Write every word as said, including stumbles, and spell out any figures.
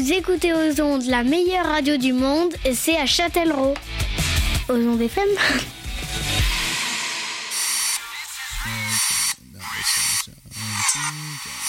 Vous écoutez aux ondes la meilleure radio du monde et c'est à Châtellerault. Aux ondes F M.